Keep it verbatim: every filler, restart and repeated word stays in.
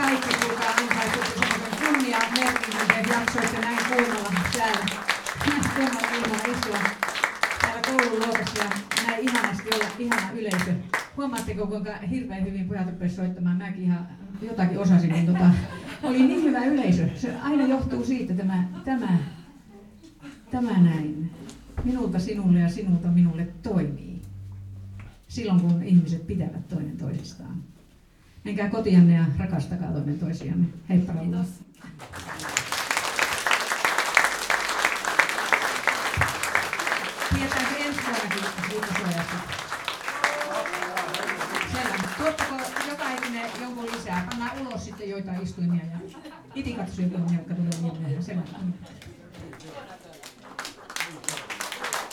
kaikki kuulkaa ansaittuitte semmoisen kunniamerkin, miten jaksoitte näin kuunnella täällä. Kuunnella ilmalla istua täällä koulun luokassa ja näin ihanasti olla ihana yleisö. Huomaatteko, kuinka hirveän hyvin pojat rupesivat soittamaan? Mäkin ihan jotakin osasin, niin tota, oli niin hyvä yleisö. Se aina johtuu siitä tämä, tämä, tämä näin. Minulta sinulle ja sinulta minulle toimii. Silloin kun ihmiset pitävät toinen toisistaan. Menkää kotianne ja rakastakaa toinen toisianne. Heippa Rauha. Pidetäänkö ensi vuonnakin viikkosuojassa? Selvä. Tuottako jokainen jonkun lisää? Pannaan ulos sitten joitain istuimia ja itikat syöpymiä, jotka tulee mieleen. Selvä.